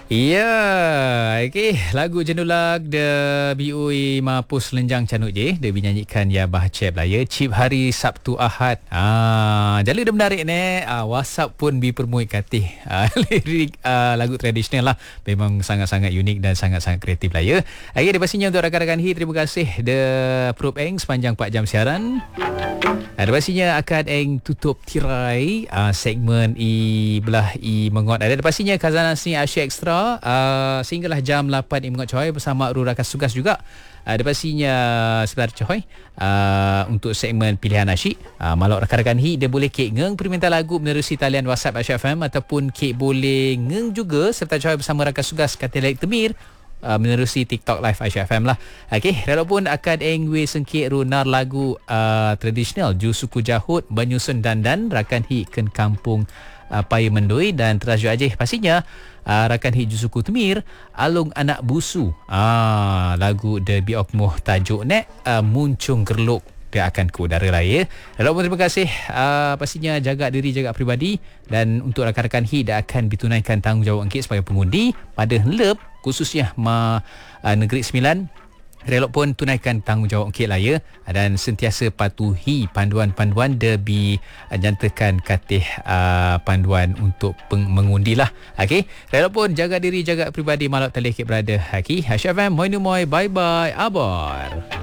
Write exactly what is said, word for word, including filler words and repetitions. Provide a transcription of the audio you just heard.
Ya, okey. Lagu Jendulag The B U I Mapus Lenjang Canuk je. Dia dinyanyikan ya Bah Cep lah ya. Cip hari Sabtu Ahad. Ah, jala dia menarik ni. Ah, WhatsApp pun dipermuit katih. Ah, lirik ah, lagu tradisional lah. Memang sangat-sangat unik dan sangat-sangat kreatif lah ya. Okey, dia pastinya untuk rakan-rakan Hi, terima kasih The Probe Eng sepanjang empat jam siaran. Ada pastinya akan eng tutup tirai uh, segmen I belah I mengot. Ada pastinya khazanah seni Asia Extra uh, sehinggalah jam lapan I mengot coy bersama Ru Rakas Tugas juga. Ada pastinya sebentar coy uh, untuk segmen pilihan asyik. Uh, malak rakan-rakan Hi dia boleh kek ngeng permintaan lagu menerusi talian WhatsApp Asia F M ataupun kek boleh ngeng juga serta coy bersama Rakas Tugas Katilik Temir. Uh, menerusi TikTok Live Aisyah F M lah. Okey, walaupun akan engwe sengkit runar lagu uh, tradisional Ju Suku Jahut Menyusun Dandan Rakan Hi Ken Kampung uh, Paya Mendui dan terajuk aja pastinya uh, Rakan Hi Ju Suku Temir Alung Anak Busu. Ah, lagu The Biokmuh tajuk nek uh, Muncung Gerluk dia akan ke udara lah ya. Walaupun terima kasih uh, pastinya jaga diri jaga peribadi dan untuk rakan-rakan Hi dah akan ditunaikan tanggungjawab angkit sebagai pengundi pada helep khususnya ma uh, Negeri Sembilan. Relok pun tunaikan tanggungjawab angkit lah ya dan sentiasa patuhi panduan-panduan demi uh, nyatakan katih uh, panduan untuk peng- mengundi lah. Okey, relok pun jaga diri jaga peribadi malak talih kek berada. Okey, Aisyah F M, moi nu moi, bye bye, abar.